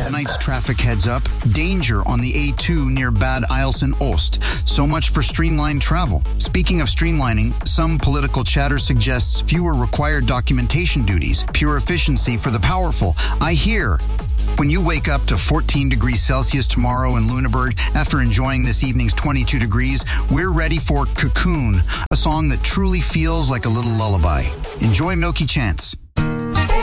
Tonight's traffic heads up. Danger on the A2 near Bad Eilsen-Ost. So much for streamlined travel. Speaking of streamlining, some political chatter suggests fewer required documentation duties, pure efficiency for the powerful. I hear. When you wake up to 14 degrees Celsius tomorrow in Lüneburg after enjoying this evening's 22 degrees, we're ready for Cocoon, a song that truly feels like a little lullaby. Enjoy Milky Chance.